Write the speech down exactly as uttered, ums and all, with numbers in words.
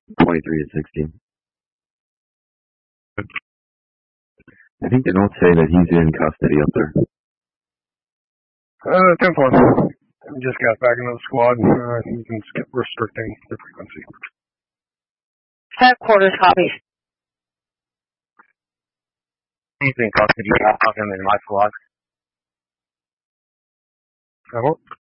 twenty-three to sixteen. I think they don't say that he's in custody up there. Uh, ten four. We just got back into the squad. Uh, you can skip restricting the frequency. Headquarters copy. He's in custody. I'll have him in my squad. I won't.